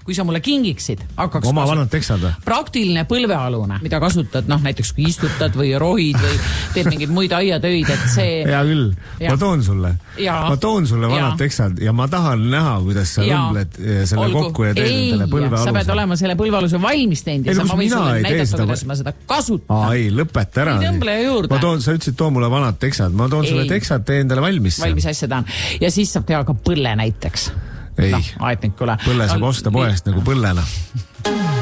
kui sa mulle kingiksid, hakkaks oma vanad teksad? Praktiline põlvealune, mida kasutad, näiteks kui istutad või rohid või teed mingeid muid aiatöid, et see... Hea küll, ma toon sulle vanad teksad ja ma tahan näha, kuidas sa õmbled selle kokku ja teed endale põlvealuse. Sa pead olema selle põlvealuse valmis teinud ja ma võin sulle näidata, kuidas ma seda kasutan. Ei, lõpeta ära. Sa ütlesid, too mulle vanad teksad. Ma toon sulle teksad, tee endale valmis. Valmis asja tahan. Ja siis saab teha ka põlle näiteks. Ei, põlle saab osta poest nagu põllena.